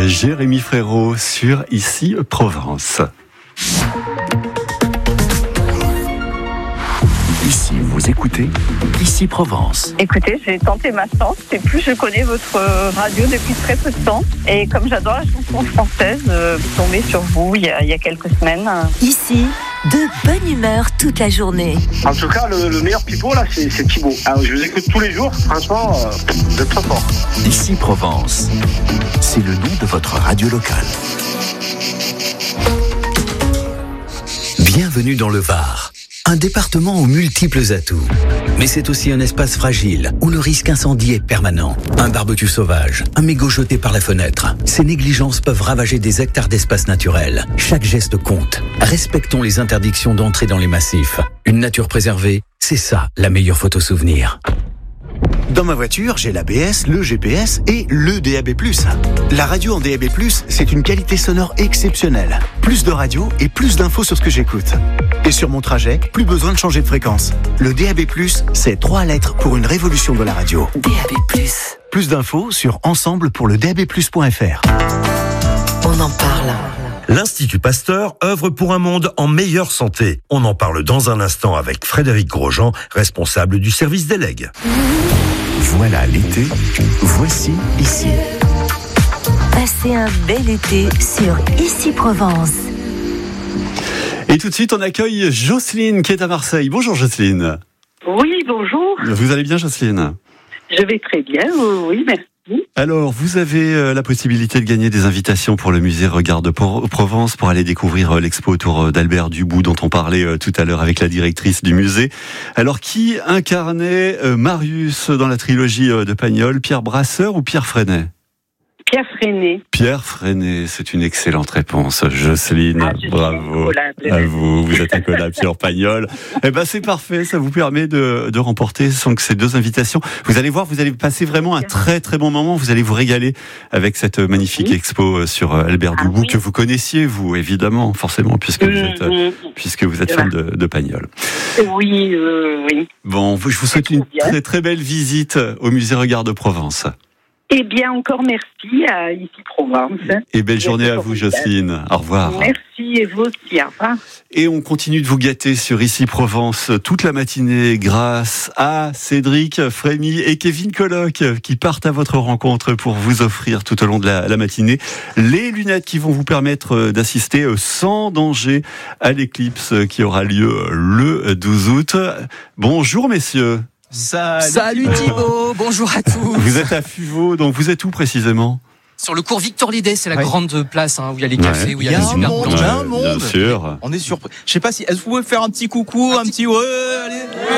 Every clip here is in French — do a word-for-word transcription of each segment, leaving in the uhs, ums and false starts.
Jérémy Frérot sur Ici Provence. Ici, vous écoutez Ici Provence. Écoutez, j'ai tenté ma chance et plus je connais votre radio depuis très peu de temps. Et comme j'adore la chanson française, euh, je suis tombée sur vous il y, a, il y a quelques semaines. Ici, de bonne humeur toute la journée. En tout cas, le, le meilleur pipeau là, c'est, c'est Thibaut. Alors, je vous écoute tous les jours, franchement, euh, vous êtes très fort. Ici Provence, c'est le nom de votre radio locale. Bienvenue dans le Var. Un département aux multiples atouts. Mais c'est aussi un espace fragile, où le risque incendie est permanent. Un barbecue sauvage, un mégot jeté par la fenêtre. Ces négligences peuvent ravager des hectares d'espace naturel. Chaque geste compte. Respectons les interdictions d'entrer dans les massifs. Une nature préservée, c'est ça, la meilleure photo souvenir. Dans ma voiture, j'ai l'A B S, le G P S et le D A B plus. La radio en D A B plus, c'est une qualité sonore exceptionnelle. Plus de radio et plus d'infos sur ce que j'écoute. Et sur mon trajet, plus besoin de changer de fréquence. Le D A B plus, c'est trois lettres pour une révolution de la radio. D A B plus. Plus d'infos sur ensemble pour le D A B plus point F R. On en parle. L'Institut Pasteur œuvre pour un monde en meilleure santé. On en parle dans un instant avec Frédéric Grosjean, responsable du service des legs. Voilà l'été, voici Ici. Passez un bel été sur Ici Provence. Et tout de suite, on accueille Jocelyne qui est à Marseille. Bonjour Jocelyne. Oui, bonjour. Vous allez bien Jocelyne ? Je vais très bien, oui, merci. Alors, vous avez la possibilité de gagner des invitations pour le musée Regard de Provence pour aller découvrir l'expo autour d'Albert Dubout dont on parlait tout à l'heure avec la directrice du musée. Alors, qui incarnait Marius dans la trilogie de Pagnol, Pierre Brasseur ou Pierre Freinet ? Pierre Freinet. Pierre Freinet, c'est une excellente réponse, Jocelyne. Ah, bravo à vous. Vous êtes incollable sur Pagnol. Eh ben, c'est parfait. Ça vous permet de, de remporter donc ces deux invitations. Vous allez voir, vous allez passer vraiment un très très bon moment. Vous allez vous régaler avec cette magnifique oui. expo sur Albert ah, Dubout oui. que vous connaissiez, vous, évidemment, forcément, puisque vous êtes, mmh, puisque vous êtes fan de, de Pagnol. Oui, euh, oui. Bon, je vous souhaite une très très belle visite au musée Regard de Provence. Eh bien, encore merci à Ici Provence. Et belle journée à vous, Jocelyne. Au revoir. Merci et vous aussi. Au revoir. Et on continue de vous gâter sur Ici Provence toute la matinée grâce à Cédric Frémy et Kevin Colloc qui partent à votre rencontre pour vous offrir tout au long de la, la matinée les lunettes qui vont vous permettre d'assister sans danger à l'éclipse qui aura lieu le douze août. Bonjour, messieurs. Salut, Salut Thibaut, bonjour à tous. Vous êtes à Fuveau, donc vous êtes où précisément ? Sur le cours Victor Lidé, c'est la ouais. grande place hein, où il y a les cafés, ouais. où il y a, il y a les super monde, boulangeries. Il y a un monde. Bien sûr. On est surpris. Je sais pas si, est-ce que vous pouvez faire un petit coucou, un, un petit, petit ouais, allez.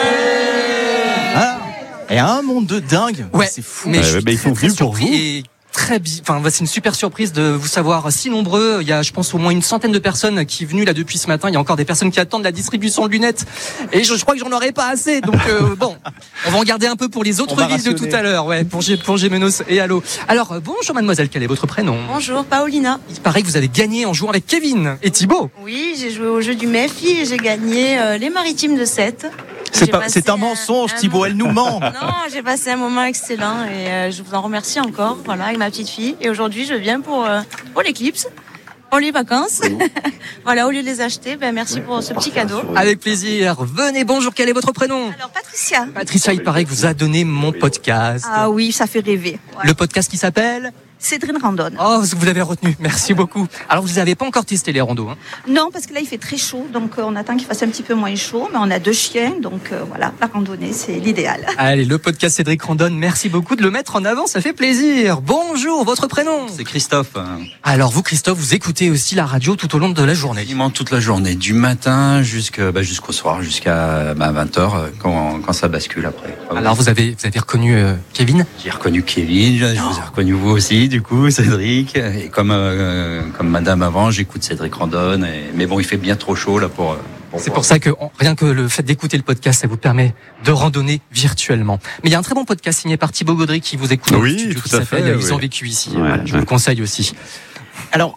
Ouais. Ah, il y a un monde de dingue. Ouais. C'est fou. Mais ouais, je ouais, bah, ils sont venus pour vous. Et très bi... enfin, c'est une super surprise de vous savoir si nombreux. Il y a, je pense, au moins une centaine de personnes qui sont venues là depuis ce matin. Il y a encore des personnes qui attendent la distribution de lunettes. Et je, je crois que j'en aurai pas assez. Donc, euh, bon, on va en garder un peu pour les autres villes rationner. de tout à l'heure. Ouais, pour, G, pour Gémenos et Allo. Alors, bonjour mademoiselle, quel est votre prénom ? Bonjour, Paolina. Il paraît que vous avez gagné en jouant avec Kevin et Thibaut. Oui, j'ai joué au jeu du Mephi et j'ai gagné euh, les Maritimes de Sète. C'est, pas, c'est un mensonge, un, Thibaut, un elle nous ment. Non, j'ai passé un moment excellent et euh, je vous en remercie encore, voilà, avec ma petite fille. Et aujourd'hui, je viens pour, euh, pour l'éclipse, pour les vacances. Voilà, au lieu de les acheter, ben, merci pour ce petit cadeau. Avec plaisir. Venez, bonjour, quel est votre prénom ? Alors, Patricia. Patricia, il paraît que vous a donné mon podcast. Ah oui, ça fait rêver. Ouais. Le podcast qui s'appelle ? Cédric Randon. Oh, vous l'avez retenu. Merci beaucoup. Alors, vous n'avez pas encore testé les randos, hein ? Non, parce que là, il fait très chaud. Donc, euh, on attend qu'il fasse un petit peu moins chaud. Mais on a deux chiens. Donc, euh, voilà, la randonnée, c'est l'idéal. Allez, le podcast Cédric Randon. Merci beaucoup de le mettre en avant. Ça fait plaisir. Bonjour, votre prénom ? C'est Christophe. Alors, vous, Christophe, vous écoutez aussi la radio tout au long de la journée ? Quasiment toute la journée. Du matin jusqu'à, bah, jusqu'au soir, jusqu'à bah, vingt heures, quand, quand ça bascule après. Alors, vous avez, vous avez reconnu euh, Kevin ? J'ai reconnu Kevin. Je vous ai reconnu vous aussi, du coup, Cédric. Et comme, euh, comme madame avant, j'écoute Cédric Randon. Et, mais bon, il fait bien trop chaud là pour... pour C'est voir. Pour ça que rien que le fait d'écouter le podcast, ça vous permet de randonner virtuellement. Mais il y a un très bon podcast signé par Thibaut Gaudry qui vous écoute. Oui, tout à fait. Ils oui. ont vécu ici. Ouais, voilà, je ouais. vous le conseille aussi. Alors,